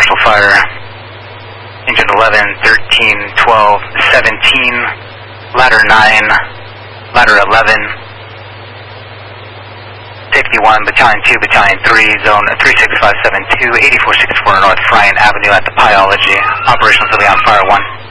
Commercial Fire, Engine 11, 13, 12, 17, Ladder 9, Ladder 11, Safety 1, Battalion 2, Battalion 3, Zone 36572, 8464 North Fryan Avenue at the Pyology. Operational till the on fire 1.